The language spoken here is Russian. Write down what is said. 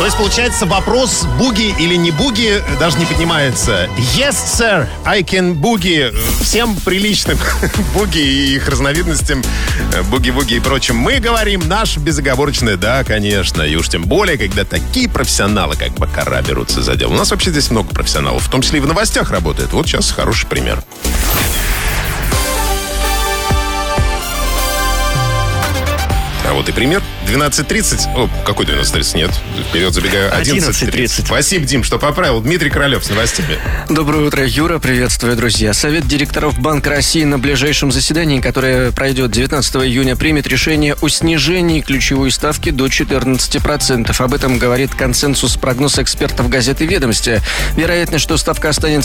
То есть, получается, вопрос буги или не буги даже не поднимается. Yes, sir, I can boogie. Всем приличным буги и их разновидностям, буги-вуги и прочим, мы говорим наш безоговорочное «да, конечно». И уж тем более, когда такие профессионалы, как Баккара, берутся за дело. У нас вообще здесь много профессионалов, в том числе и в новостях работает. Вот сейчас хороший пример. А вот и пример. 12:30. О, какой 12:30? Нет. Вперед забегаю. 11:30. Спасибо, Дим, что поправил. Дмитрий Королев с новостями. Доброе утро, Юра. Приветствую, друзья. Совет директоров Банка России на ближайшем заседании, которое пройдет 19 июня, примет решение о снижении ключевой ставки до 14%. Об этом говорит консенсус прогноз экспертов газеты «Ведомости». Вероятно, что ставка останется